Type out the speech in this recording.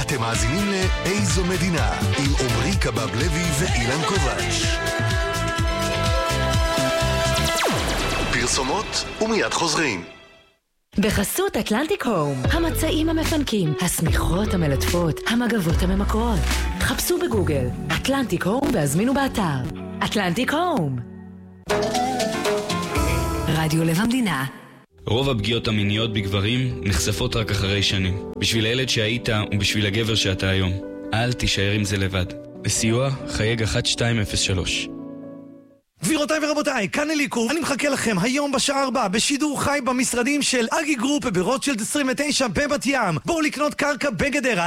אתם מאזינים לאיזו מדינה עם עומרי קבב לוי ואילן קובץ'. פרסומות ומיד חוזרים. בחסות אטלנטיק הום, המצעים המפנקים, השמיכות המלטפות, המגבות הממקרות. חפשו בגוגל אטלנטיק הום והזמינו באתר אטלנטיק הום. רדיו לב המדינה. רוב הפגיעות המיניות בגברים נחשפות רק אחרי שנים. בשביל הילד שהיית ובשביל הגבר שאתה היום. אל תישאר עם זה לבד. לסיוע, חייג 1203. גבירותיי ורבותיי, כאן אליקו, אני מחכה לכם היום בשעה 4 בשידור חי במשרדים של אגי גרופ ברוטשילד 29 בבת ים. בואו לקנות קרקע בגדרה,